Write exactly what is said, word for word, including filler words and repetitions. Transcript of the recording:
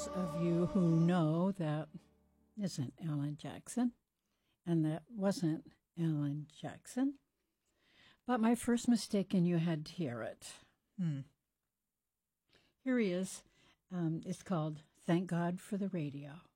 those of you who know that isn't Alan Jackson, and that wasn't Alan Jackson. But my first mistake, and you had to hear it. Hmm. Here he is. Um, it's called Thank God for the Radio.